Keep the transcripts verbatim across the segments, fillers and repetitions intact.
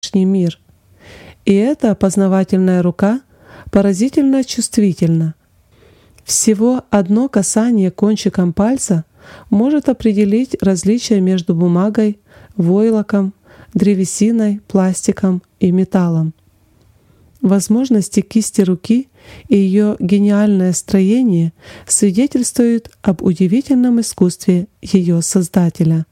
внешний мир. И эта познавательная рука поразительно чувствительна. Всего одно касание кончиком пальца может определить различия между бумагой, войлоком, древесиной, пластиком и металлом. Возможности кисти руки и ее гениальное строение свидетельствуют об удивительном искусстве ее создателя.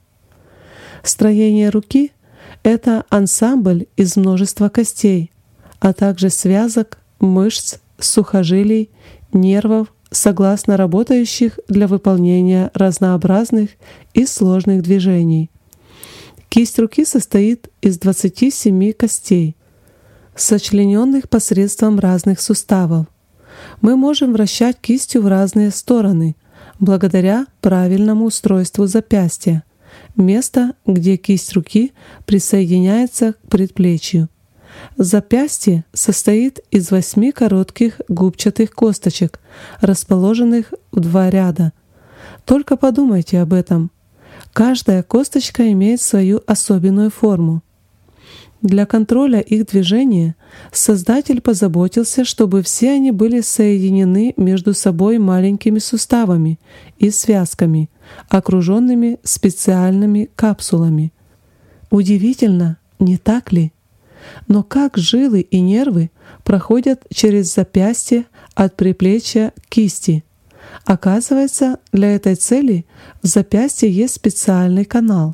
Строение руки — это ансамбль из множества костей, а также связок, мышц, сухожилий, нервов, согласно работающих для выполнения разнообразных и сложных движений. Кисть руки состоит из двадцати семи костей, сочлененных посредством разных суставов. Мы можем вращать кистью в разные стороны благодаря правильному устройству запястья, место, где кисть руки присоединяется к предплечью. Запястье состоит из восьми коротких губчатых косточек, расположенных в два ряда. Только подумайте об этом. Каждая косточка имеет свою особенную форму. Для контроля их движения Создатель позаботился, чтобы все они были соединены между собой маленькими суставами и связками, окруженными специальными капсулами. Удивительно, не так ли? Но как жилы и нервы проходят через запястье от предплечья к кисти? Оказывается, для этой цели в запястье есть специальный канал.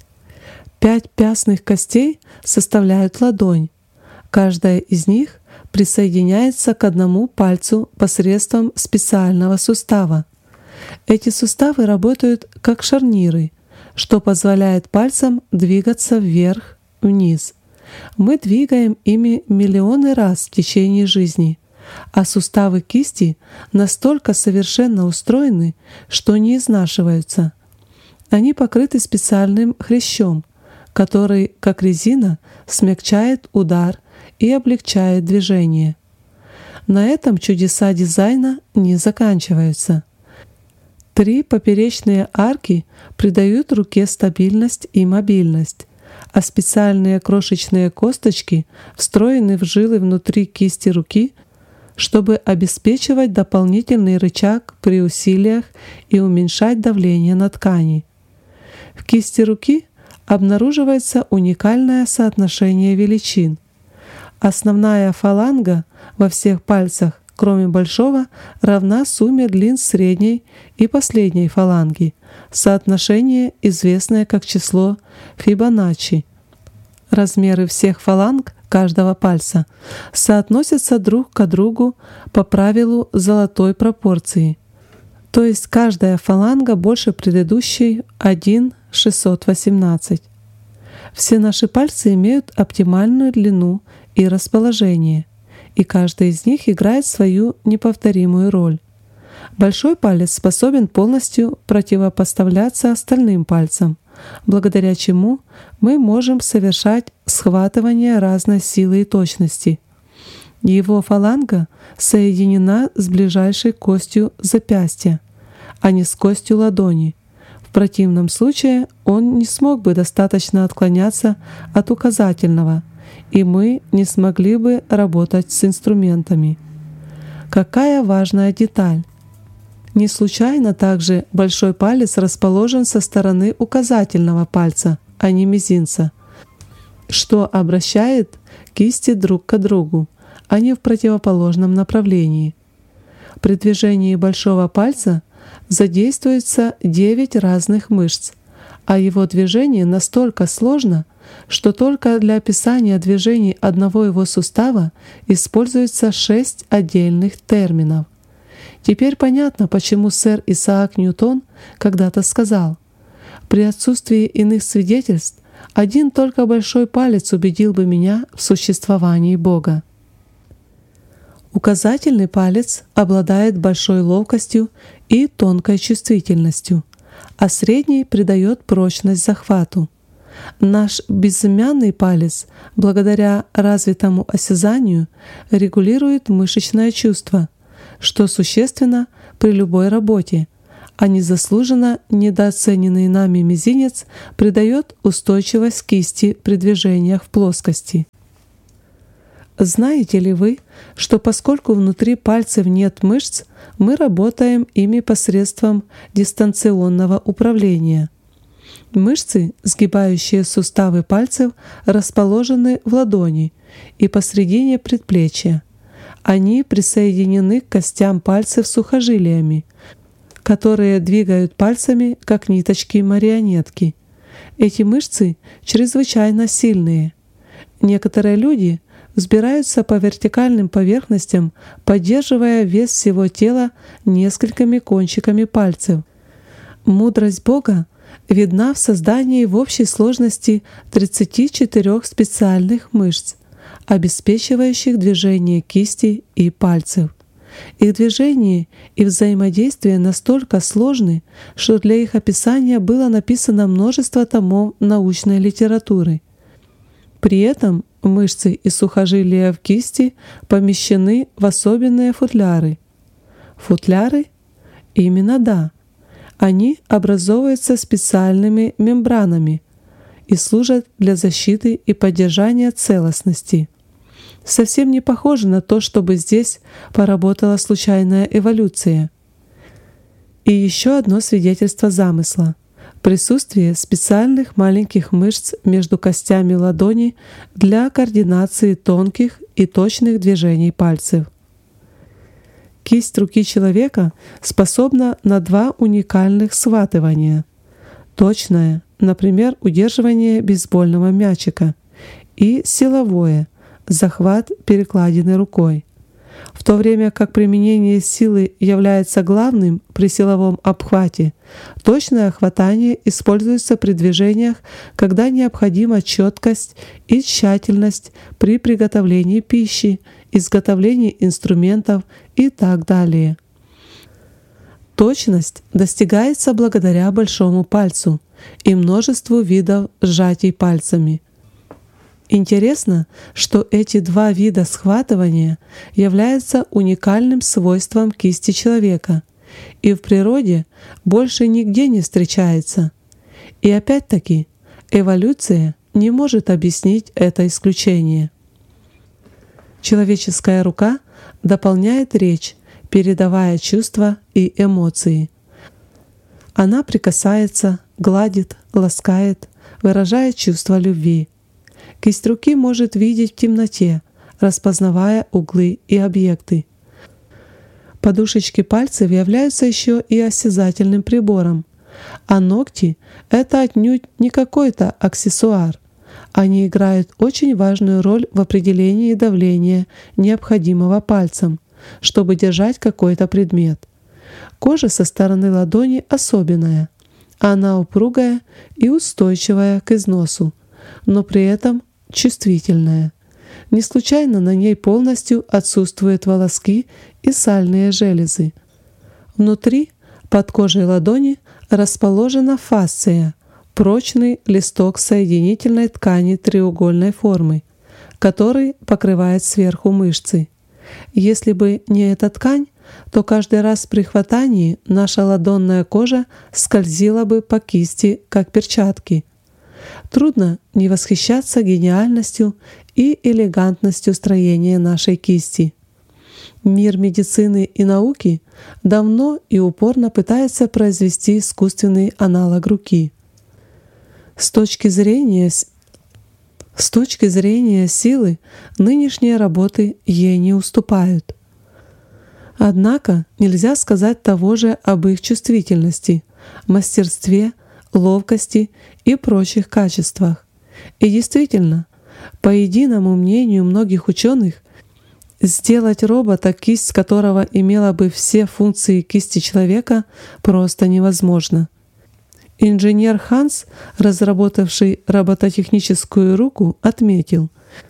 Пять пястных костей составляют ладонь. Каждая из них присоединяется к одному пальцу посредством специального сустава. Эти суставы работают как шарниры, что позволяет пальцам двигаться вверх-вниз. Мы двигаем ими миллионы раз в течение жизни, а суставы кисти настолько совершенно устроены, что не изнашиваются. Они покрыты специальным хрящом, который, как резина, смягчает удар и облегчает движение. На этом чудеса дизайна не заканчиваются. Три поперечные арки придают руке стабильность и мобильность, а специальные крошечные косточки встроены в жилы внутри кисти руки, чтобы обеспечивать дополнительный рычаг при усилиях и уменьшать давление на ткани. В кисти руки обнаруживается уникальное соотношение величин. Основная фаланга во всех пальцах, кроме большого, равна сумме длин средней и последней фаланги, соотношение, известное как число Фибоначчи. Размеры всех фаланг каждого пальца соотносятся друг к другу по правилу золотой пропорции, то есть каждая фаланга больше предыдущей один шестьсот восемнадцать. Все наши пальцы имеют оптимальную длину и расположение, и каждый из них играет свою неповторимую роль. Большой палец способен полностью противопоставляться остальным пальцам, благодаря чему мы можем совершать схватывание разной силы и точности. Его фаланга соединена с ближайшей костью запястья, а не с костью ладони. В противном случае он не смог бы достаточно отклоняться от указательного, и мы не смогли бы работать с инструментами. Какая важная деталь! Не случайно также большой палец расположен со стороны указательного пальца, а не мизинца, что обращает кисти друг к другу, а не в противоположном направлении. При движении большого пальца задействуется девять разных мышц, а его движение настолько сложно, что только для описания движений одного его сустава используется шесть отдельных терминов. Теперь понятно, почему сэр Исаак Ньютон когда-то сказал: «При отсутствии иных свидетельств один только большой палец убедил бы меня в существовании Бога». Указательный палец обладает большой ловкостью и тонкой чувствительностью, а средний придает прочность захвату. Наш безымянный палец, благодаря развитому осязанию, регулирует мышечное чувство, что существенно при любой работе, а незаслуженно недооцененный нами мизинец придает устойчивость кисти при движениях в плоскости. Знаете ли вы, что поскольку внутри пальцев нет мышц, мы работаем ими посредством дистанционного управления? Мышцы, сгибающие суставы пальцев, расположены в ладони и посредине предплечья. Они присоединены к костям пальцев сухожилиями, которые двигают пальцами, как ниточки-марионетки. Эти мышцы чрезвычайно сильные. Некоторые люди взбираются по вертикальным поверхностям, поддерживая вес всего тела несколькими кончиками пальцев. Мудрость Бога видна в создании в общей сложности тридцати четырёх специальных мышц, обеспечивающих движение кисти и пальцев. Их движение и взаимодействие настолько сложны, что для их описания было написано множество томов научной литературы. При этом мышцы и сухожилия в кисти помещены в особенные футляры. Футляры? Именно да. Они образовываются специальными мембранами и служат для защиты и поддержания целостности. Совсем не похоже на то, чтобы здесь поработала случайная эволюция. И еще одно свидетельство замысла — присутствие специальных маленьких мышц между костями ладони для координации тонких и точных движений пальцев. Кисть руки человека способна на два уникальных схватывания. Точное, например, удерживание бейсбольного мячика, и силовое — захват перекладины рукой. В то время как применение силы является главным при силовом обхвате, точное хватание используется при движениях, когда необходима четкость и тщательность при приготовлении пищи, изготовлении инструментов и так далее. Точность достигается благодаря большому пальцу и множеству видов сжатий пальцами. Интересно, что эти два вида схватывания являются уникальным свойством кисти человека и в природе больше нигде не встречается. И опять-таки, эволюция не может объяснить это исключение. Человеческая рука дополняет речь, передавая чувства и эмоции. Она прикасается, гладит, ласкает, выражает чувство любви. Кисть руки может видеть в темноте, распознавая углы и объекты. Подушечки пальцев являются еще и осязательным прибором, а ногти — это отнюдь не какой-то аксессуар. Они играют очень важную роль в определении давления, необходимого пальцем, чтобы держать какой-то предмет. Кожа со стороны ладони особенная. Она упругая и устойчивая к износу, но при этом чувствительная. Не случайно на ней полностью отсутствуют волоски и сальные железы. Внутри, под кожей ладони, расположена фасция, прочный листок соединительной ткани треугольной формы, который покрывает сверху мышцы. Если бы не эта ткань, то каждый раз при хватании наша ладонная кожа скользила бы по кисти, как перчатки. Трудно не восхищаться гениальностью и элегантностью строения нашей кисти. Мир медицины и науки давно и упорно пытается произвести искусственный аналог руки. С точки зрения, с точки зрения силы нынешние работы ей не уступают. Однако нельзя сказать того же об их чувствительности, мастерстве, ловкости и прочих качествах. И действительно, по единому мнению многих ученых, сделать робота, кисть которого имела бы все функции кисти человека, просто невозможно. Инженер Ханс, разработавший робототехническую руку, отметил: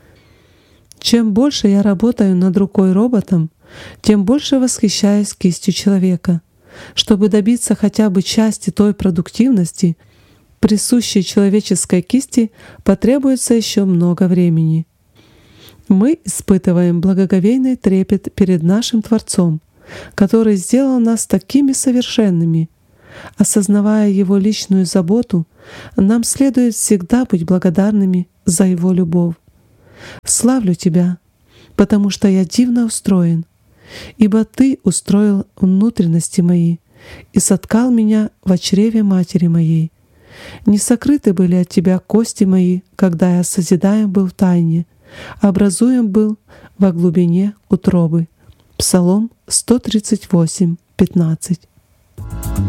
«Чем больше я работаю над рукой роботом, тем больше восхищаюсь кистью человека. Чтобы добиться хотя бы части той продуктивности, присущей человеческой кисти, потребуется еще много времени. Мы испытываем благоговейный трепет перед нашим Творцом, который сделал нас такими совершенными. Осознавая Его личную заботу, нам следует всегда быть благодарными за Его любовь. Славлю Тебя, потому что я дивно устроен, ибо Ты устроил внутренности мои и соткал меня в чреве матери моей. Не сокрыты были от Тебя кости мои, когда я созидаем был в тайне, образуем был во глубине утробы. Псалом сто тридцать восемь, пятнадцать.